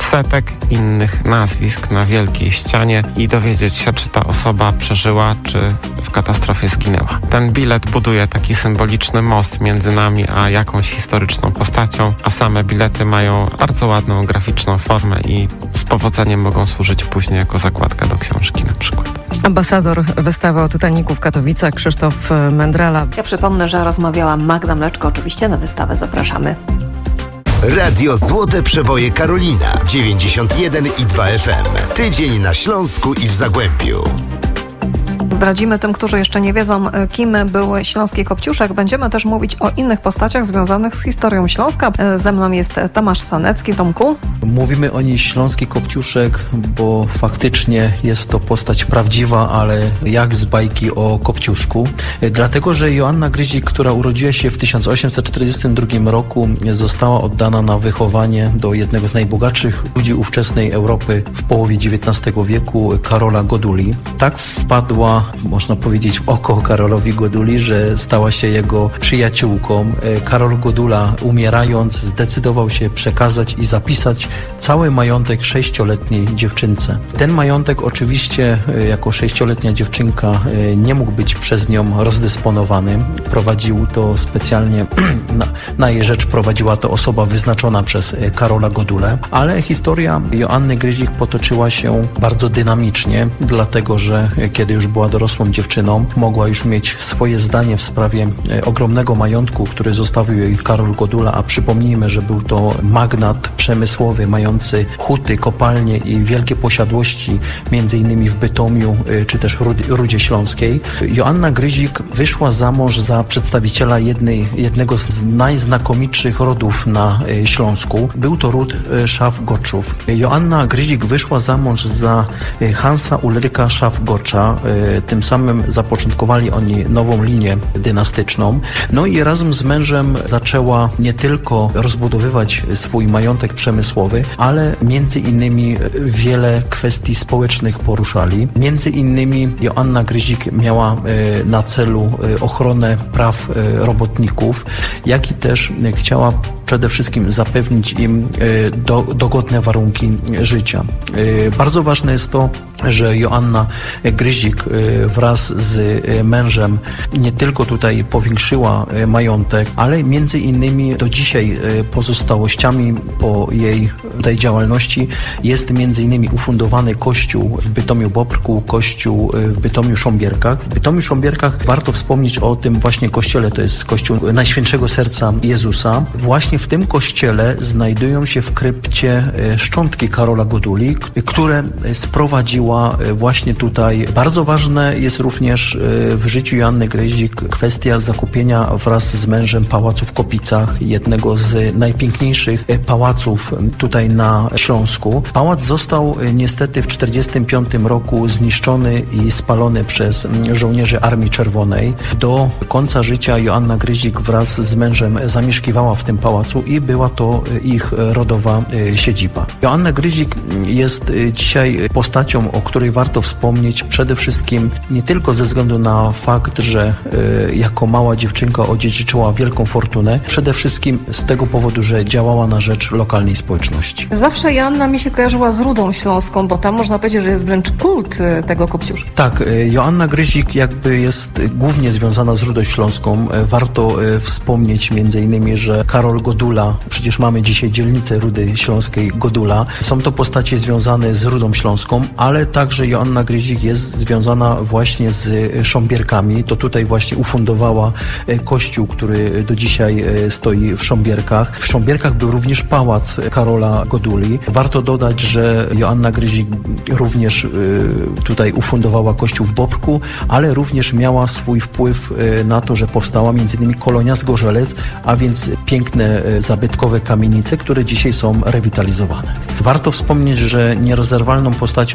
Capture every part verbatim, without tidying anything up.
setek innych nazwisk na wielkiej ścianie i dowiedzieć się, czy ta osoba przeżyła, czy w katastrofie zginęła. Ten bilet buduje taki symboliczny most między nami a jakąś historyczną postacią, a same bilety mają bardzo ładną graficzną formę i z powodzeniem mogą służyć później jako zakładka do książki na przykład. Ambasador wystawy o Titanicu w Katowicach, Krzysztof Mędrala. Ja przypomnę, że rozmawiała Magda Mleczko. Oczywiście na wystawę zapraszamy. Radio Złote Przeboje Karolina dziewięćdziesiąt jeden i dwa F M. Tydzień na Śląsku i w Zagłębiu. Zdradzimy tym, którzy jeszcze nie wiedzą, kim był Śląski Kopciuszek. Będziemy też mówić o innych postaciach związanych z historią Śląska. Ze mną jest Tomasz Sanecki. Tomku? Mówimy o niej Śląski Kopciuszek, bo faktycznie jest to postać prawdziwa, ale jak z bajki o Kopciuszku. Dlatego, że Joanna Gryzik, która urodziła się w tysiąc osiemset czterdziestym drugim roku, została oddana na wychowanie do jednego z najbogatszych ludzi ówczesnej Europy w połowie dziewiętnastego wieku, Karola Goduli. Tak wpadła, można powiedzieć, w oko Karolowi Goduli, że stała się jego przyjaciółką. Karol Godula, umierając, zdecydował się przekazać i zapisać cały majątek sześcioletniej dziewczynce. Ten majątek oczywiście jako sześcioletnia dziewczynka nie mógł być przez nią rozdysponowany. Prowadził to specjalnie, na, na jej rzecz prowadziła to osoba wyznaczona przez Karola Godulę, ale historia Joanny Gryzik potoczyła się bardzo dynamicznie, dlatego że kiedy już była dorosłą dziewczyną, mogła już mieć swoje zdanie w sprawie ogromnego majątku, który zostawił jej Karol Godula, a przypomnijmy, że był to magnat przemysłowy, mający huty, kopalnie i wielkie posiadłości, między innymi w Bytomiu czy też Rudzie Śląskiej. Joanna Gryzik wyszła za mąż za przedstawiciela jednej, jednego z najznakomitszych rodów na Śląsku. Był to ród Szafgoczów. Joanna Gryzik wyszła za mąż za Hansa Ulryka Szafgocza. Tym samym zapoczątkowali oni nową linię dynastyczną. No i razem z mężem zaczęła nie tylko rozbudowywać swój majątek przemysłowy, ale między innymi wiele kwestii społecznych poruszali. Między innymi Joanna Gryzik miała na celu ochronę praw robotników, jak i też chciała przede wszystkim zapewnić im do, dogodne warunki życia. Bardzo ważne jest to, że Joanna Gryzik wraz z mężem nie tylko tutaj powiększyła majątek, ale między innymi do dzisiaj pozostałościami po jej tej działalności jest między innymi ufundowany kościół w Bytomiu Bobrku, kościół w Bytomiu Sząbierkach. W Bytomiu Sząbierkach warto wspomnieć o tym właśnie kościele, to jest kościół Najświętszego Serca Jezusa. Właśnie w tym kościele znajdują się w krypcie szczątki Karola Goduli, które sprowadziła właśnie tutaj. Bardzo ważne jest również w życiu Joanny Gryzik kwestia zakupienia wraz z mężem pałacu w Kopicach, jednego z najpiękniejszych pałaców tutaj na Śląsku. Pałac został niestety w tysiąc dziewięćset czterdziestym piątym roku zniszczony i spalony przez żołnierzy Armii Czerwonej. Do końca życia Joanna Gryzik wraz z mężem zamieszkiwała w tym pałacu i była to ich rodowa siedziba. Joanna Gryzik jest dzisiaj postacią, o której warto wspomnieć przede wszystkim nie tylko ze względu na fakt, że jako mała dziewczynka odziedziczyła wielką fortunę, przede wszystkim z tego powodu, że działała na rzecz lokalnej społeczności. Zawsze Joanna mi się kojarzyła z Rudą Śląską, bo tam można powiedzieć, że jest wręcz kult tego Kopciuszka. Tak, Joanna Gryzik jakby jest głównie związana z Rudą Śląską. Warto wspomnieć między innymi, że Karol Godula, przecież mamy dzisiaj dzielnicę Rudy Śląskiej Godula, są to postacie związane z Rudą Śląską, ale także Joanna Gryzik jest związana właśnie z Sząbierkami. To tutaj właśnie ufundowała kościół, który do dzisiaj stoi w Sząbierkach. W Sząbierkach był również pałac Karola Goduli. Warto dodać, że Joanna Gryzik również tutaj ufundowała kościół w Bobrku, ale również miała swój wpływ na to, że powstała między innymi kolonia Zgorzelec, a więc piękne, zabytkowe kamienice, które dzisiaj są rewitalizowane. Warto wspomnieć, że nierozerwalną postacią związaną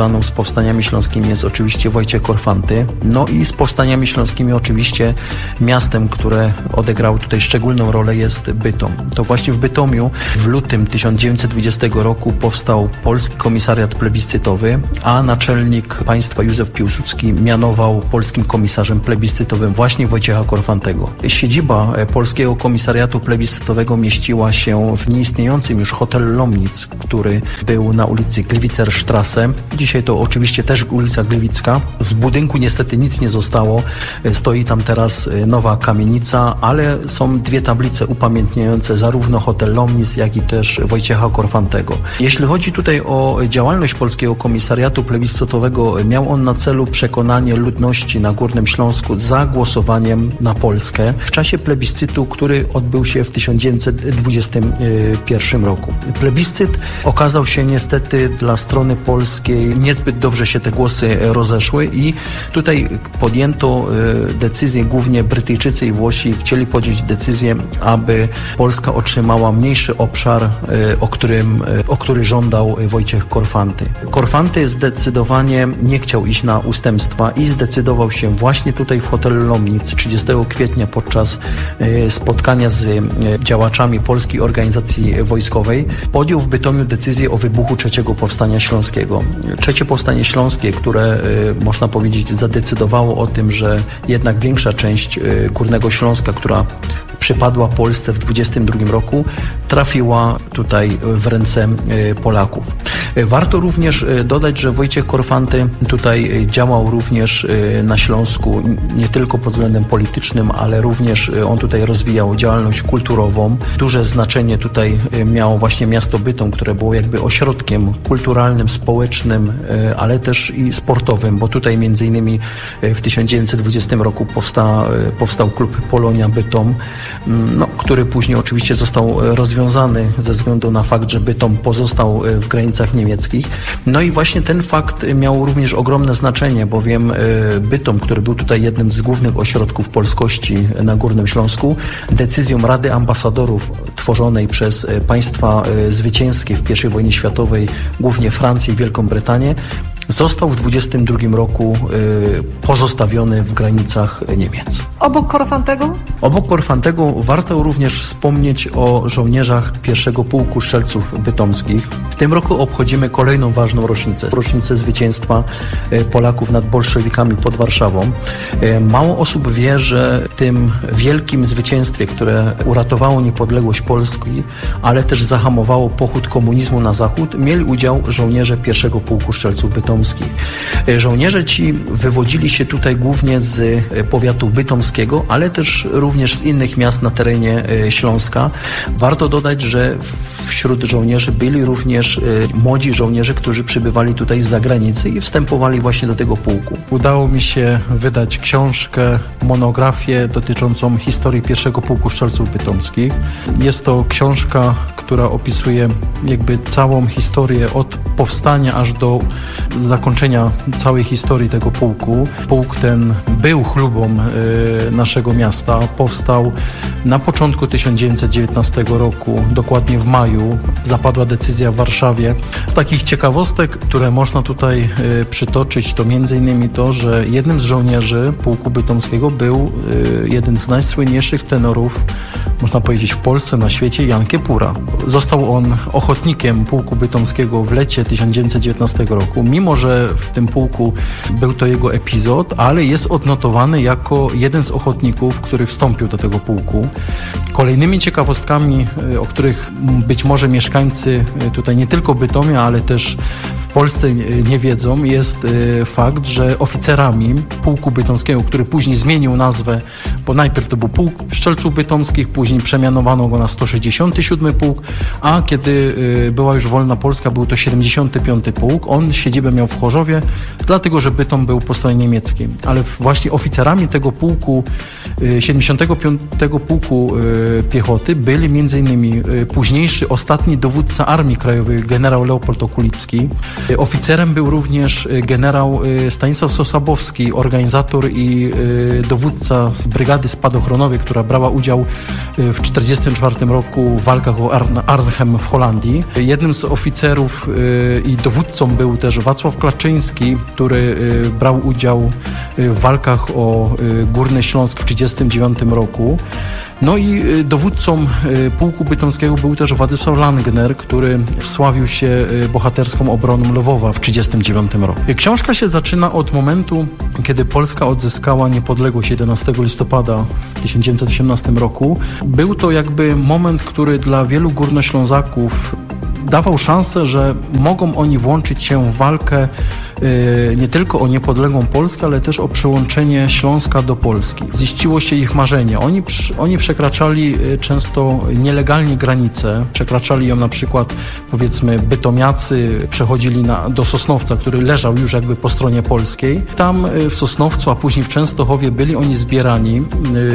związaną z powstaniami śląskimi jest oczywiście Wojciech Korfanty. No i z powstaniami śląskimi oczywiście miastem, które odegrało tutaj szczególną rolę, jest Bytom. To właśnie w Bytomiu w lutym tysiąc dziewięćset dwudziestego roku powstał Polski Komisariat Plebiscytowy, a naczelnik państwa Józef Piłsudski mianował polskim komisarzem plebiscytowym właśnie Wojciecha Korfantego. Siedziba Polskiego Komisariatu Plebiscytowego mieściła się w nieistniejącym już hotel Lomnic, który był na ulicy Gliwicerstrasse. Dzisiaj to oczywiście też ulica Gliwicka. Z budynku niestety nic nie zostało. Stoi tam teraz nowa kamienica, ale są dwie tablice upamiętniające zarówno hotel Lomnic, jak i też Wojciecha Korfantego. Jeśli chodzi tutaj o działalność Polskiego Komisariatu Plebiscytowego, miał on na celu przekonanie ludności na Górnym Śląsku za głosowaniem na Polskę w czasie plebiscytu, który odbył się w tysiąc dziewięćset dwudziestym pierwszym roku. Plebiscyt okazał się niestety dla strony polskiej, niezbyt dobrze się te głosy rozeszły i tutaj podjęto decyzję, głównie Brytyjczycy i Włosi chcieli podjąć decyzję, aby Polska otrzymała mniejszy obszar, o którym, o który żądał Wojciech Korfanty. Korfanty zdecydowanie nie chciał iść na ustępstwa i zdecydował się właśnie tutaj w hotelu Lomnic trzydziestego kwietnia podczas spotkania z działaczami Polskiej Organizacji Wojskowej podjął w Bytomiu decyzję o wybuchu trzeciego Powstania Śląskiego. Trzecie Powstanie Śląskie, które można powiedzieć zadecydowało o tym, że jednak większa część Górnego Śląska, która przypadła Polsce w dwudziestym drugim roku, trafiła tutaj w ręce Polaków. Warto również dodać, że Wojciech Korfanty tutaj działał również na Śląsku nie tylko pod względem politycznym, ale również on tutaj rozwijał działalność kulturową. Duże znaczenie tutaj miało właśnie miasto Bytom, które było jakby ośrodkiem kulturalnym, społecznym, ale też i sportowym, bo tutaj między innymi w tysiąc dziewięćset dwudziestym roku powsta, powstał klub Polonia Bytom, no, który później oczywiście został rozwiązany ze względu na fakt, że Bytom pozostał w granicach niemieckich. No i właśnie ten fakt miał również ogromne znaczenie, bowiem Bytom, który był tutaj jednym z głównych ośrodków polskości na Górnym Śląsku, decyzją Rady Ambasadorów tworzonej przez państwa zwycięskie w pierwszej wojnie światowej, głównie Francję i Wielką Brytanię, został w dwudziestym drugim roku y, pozostawiony w granicach Niemiec. Obok Korfantego? Obok Korfantego warto również wspomnieć o żołnierzach pierwszego Pułku Strzelców Bytomskich. W tym roku obchodzimy kolejną ważną rocznicę. Rocznicę zwycięstwa y, Polaków nad bolszewikami pod Warszawą. Y, mało osób wie, że w tym wielkim zwycięstwie, które uratowało niepodległość Polski, ale też zahamowało pochód komunizmu na zachód, mieli udział żołnierze pierwszego Pułku Strzelców Bytomskich. Żołnierze ci wywodzili się tutaj głównie z powiatu bytomskiego, ale też również z innych miast na terenie Śląska. Warto dodać, że wśród żołnierzy byli również młodzi żołnierze, którzy przybywali tutaj z zagranicy i wstępowali właśnie do tego pułku. Udało mi się wydać książkę, monografię dotyczącą historii pierwszego Pułku Strzelców Bytomskich. Jest to książka, która opisuje jakby całą historię od powstania aż do zakończenia całej historii tego pułku. Pułk ten był chlubą y, naszego miasta. Powstał na początku tysiąc dziewięćset dziewiętnastego roku, dokładnie w maju. Zapadła decyzja w Warszawie. Z takich ciekawostek, które można tutaj y, przytoczyć, to między innymi to, że jednym z żołnierzy Pułku Bytomskiego był y, jeden z najsłynniejszych tenorów, można powiedzieć, w Polsce, na świecie, Jan Kiepura. Został on ochotnikiem Pułku Bytomskiego w lecie tysiąc dziewięćset dziewiętnastego roku. Mimo że w tym pułku był to jego epizod, ale jest odnotowany jako jeden z ochotników, który wstąpił do tego pułku. Kolejnymi ciekawostkami, o których być może mieszkańcy tutaj nie tylko Bytomia, ale też w Polsce nie wiedzą, jest fakt, że oficerami Pułku Bytomskiego, który później zmienił nazwę, bo najpierw to był Pułk Strzelców Bytomskich, później przemianowano go na sto sześćdziesiąty siódmy Pułk, a kiedy była już wolna Polska, był to siedemdziesiąty piąty Pułk. On siedzibę miał w Chorzowie, dlatego że Bytom był po stronie niemieckiej. Ale właśnie oficerami tego pułku, siedemdziesiątego piątego Pułku Piechoty byli między innymi późniejszy, ostatni dowódca Armii Krajowej, generał Leopold Okulicki, Oficerem był również generał Stanisław Sosabowski, organizator i dowódca brygady spadochronowej, która brała udział w tysiąc dziewięćset czterdziestym czwartym roku w walkach o Arnhem w Holandii. Jednym z oficerów i dowódcą był też Wacław Klaczyński, który brał udział w walkach o Górny Śląsk w tysiąc dziewięćset trzydziestym dziewiątym roku. No i dowódcą pułku bytomskiego był też Władysław Langner, który wsławił się bohaterską obroną Lwowa w tysiąc dziewięćset trzydziestym dziewiątym roku. Książka się zaczyna od momentu, kiedy Polska odzyskała niepodległość jedenastego listopada w tysiąc dziewięćset osiemnastym roku. Był to jakby moment, który dla wielu Górnoślązaków dawał szansę, że mogą oni włączyć się w walkę nie tylko o niepodległą Polskę, ale też o przyłączenie Śląska do Polski. Ziściło się ich marzenie. Oni, oni przekraczali często nielegalnie granice. Przekraczali ją na przykład, powiedzmy, bytomiacy, przechodzili na, do Sosnowca, który leżał już jakby po stronie polskiej. Tam w Sosnowcu, a później w Częstochowie byli oni zbierani yy,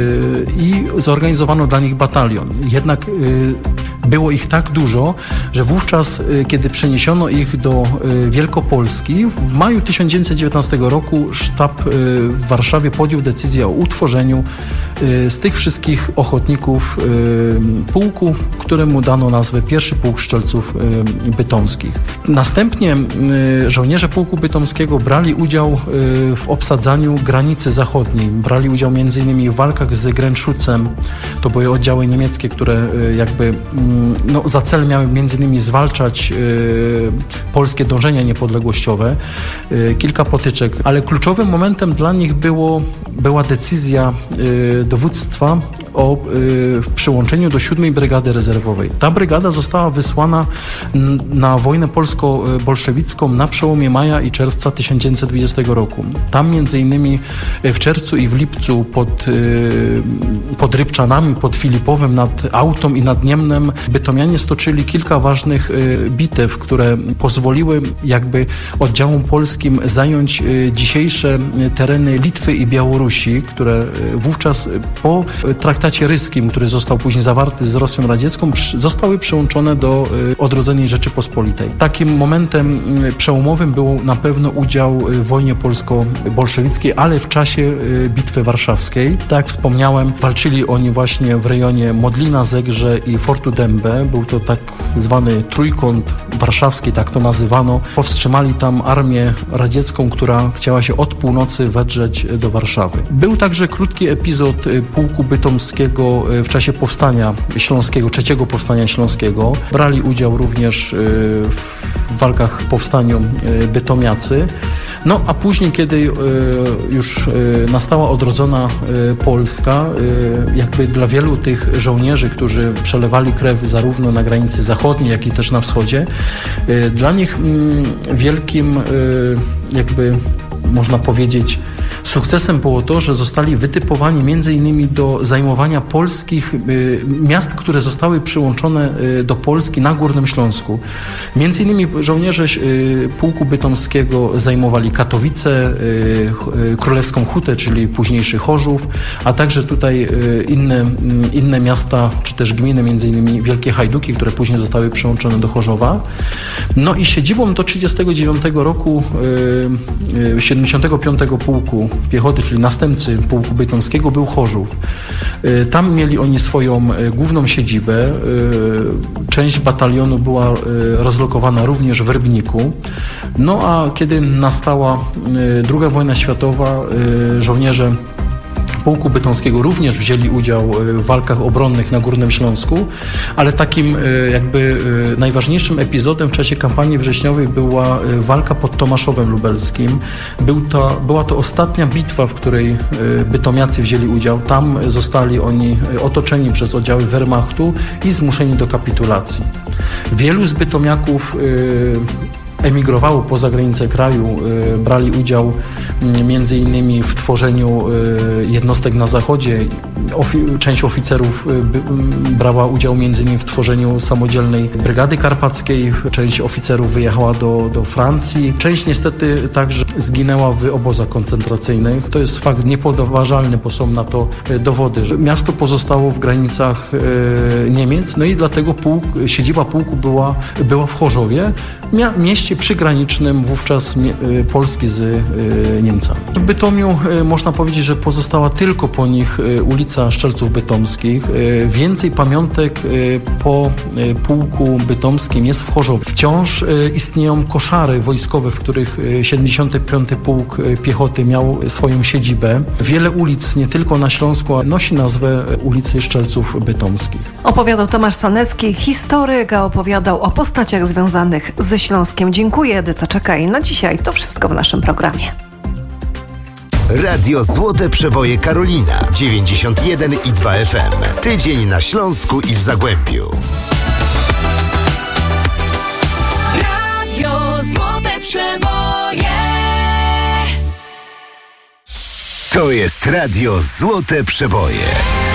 i zorganizowano dla nich batalion. Jednak yy, było ich tak dużo, że wówczas, kiedy przeniesiono ich do Wielkopolski, w maju tysiąc dziewięćset dziewiętnastego roku sztab w Warszawie podjął decyzję o utworzeniu z tych wszystkich ochotników pułku, któremu dano nazwę Pierwszy Pułk Strzelców Bytomskich. Następnie żołnierze Pułku Bytomskiego brali udział w obsadzaniu granicy zachodniej. Brali udział między innymi w walkach z Grenschutzem. To były oddziały niemieckie, które jakby no, za cel miały między innymi zwalczać y, polskie dążenia niepodległościowe. Y, kilka potyczek, ale kluczowym momentem dla nich było, była decyzja y, dowództwa o y, przyłączeniu do siódmej Brygady Rezerwowej. Ta brygada została wysłana n, na wojnę polsko-bolszewicką na przełomie maja i czerwca tysiąc dziewięćset dwudziestego roku. Tam między innymi w czerwcu i w lipcu pod, y, pod Rybczanami, pod Filipowem, nad Autą i nad Niemnem bytomianie stoczyli kilka ważnych y, bitew, które pozwoliły jakby oddziałom polskim zająć y, dzisiejsze tereny Litwy i Białorusi, które y, wówczas po traktacie ryskim, który został później zawarty z Rosją Radziecką, przy, zostały przyłączone do y, odrodzonej Rzeczypospolitej. Takim momentem y, przełomowym był na pewno udział w wojnie polsko-bolszewickiej, ale w czasie y, Bitwy Warszawskiej. Tak jak wspomniałem, walczyli oni właśnie w rejonie Modlina, Zegrze i Fortu Dębę. Był to tak zwany trójkąt warszawski, tak to nazywano. Powstrzymali tam armię radziecką, która chciała się od północy wedrzeć do Warszawy. Był także krótki epizod Pułku Bytomskiego w czasie Powstania Śląskiego, trzeciego Powstania Śląskiego. Brali udział również w walkach w powstaniu bytomiacy. No a później, kiedy już nastała odrodzona Polska, jakby dla wielu tych żołnierzy, którzy przelewali krew zarówno na granicy zachodniej, jak i też na wschodzie, dla nich wielkim jakby można powiedzieć sukcesem było to, że zostali wytypowani między innymi do zajmowania polskich y, miast, które zostały przyłączone y, do Polski na Górnym Śląsku. Między innymi żołnierze y, Pułku Bytomskiego zajmowali Katowice, y, y, Królewską Hutę, czyli późniejszy Chorzów, a także tutaj y, inne, y, inne miasta, czy też gminy, między innymi Wielkie Hajduki, które później zostały przyłączone do Chorzowa. No i siedzibą do trzydziestego dziewiątego roku y, y, siedemdziesiątego piątego Pułku Piechoty, czyli następcy Pułku Bytomskiego, był Chorzów. Tam mieli oni swoją główną siedzibę. Część batalionu była rozlokowana również w Rybniku. No a kiedy nastała druga wojna światowa, żołnierze Pułku Bytomskiego również wzięli udział w walkach obronnych na Górnym Śląsku, ale takim jakby najważniejszym epizodem w czasie kampanii wrześniowej była walka pod Tomaszowem Lubelskim. Był to, była to ostatnia bitwa, w której bytomiacy wzięli udział. Tam zostali oni otoczeni przez oddziały Wehrmachtu i zmuszeni do kapitulacji. Wielu z bytomiaków emigrowało poza granice kraju, brali udział między innymi w tworzeniu jednostek na zachodzie. Część oficerów brała udział między innymi w tworzeniu samodzielnej Brygady Karpackiej, część oficerów wyjechała do, do Francji, część niestety także zginęła w obozach koncentracyjnych. To jest fakt niepodważalny, bo są na to dowody, że miasto pozostało w granicach Niemiec, no i dlatego pułk, siedziba pułku była, była w Chorzowie, mia- mieście przygranicznym wówczas mie- Polski z y, Niemcami. W Bytomiu y, można powiedzieć, że pozostała tylko po nich y, ulica Strzelców Bytomskich. Y, więcej pamiątek y, po y, pułku bytomskim jest w Chorzowie. Wciąż y, istnieją koszary wojskowe, w których y, siedemdziesiąty piąty Pułk y, Piechoty miał swoją siedzibę. Wiele ulic, nie tylko na Śląsku, nosi nazwę ulicy Strzelców Bytomskich. Opowiadał Tomasz Sanecki, historyk, a opowiadał o postaciach związanych ze Śląskiem. Dziękuję, Edyta Czekaj. Na dzisiaj to wszystko w naszym programie. Radio Złote Przeboje Karolina dziewięćdziesiąt jeden i dwa F M. Tydzień na Śląsku i w Zagłębiu. Radio Złote Przeboje. To jest Radio Złote Przeboje.